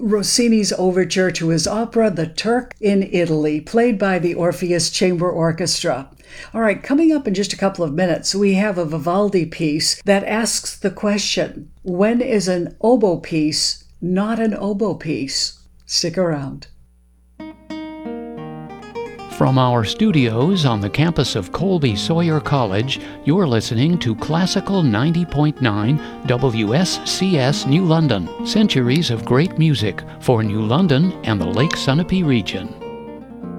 Rossini's overture to his opera, The Turk in Italy, played by the Orpheus Chamber Orchestra. All right, coming up in just a couple of minutes, we have a Vivaldi piece that asks the question, when is an oboe piece not an oboe piece? Stick around. From our studios on the campus of Colby Sawyer College, you're listening to Classical 90.9 WSCS New London. Centuries of great music for New London and the Lake Sunapee region.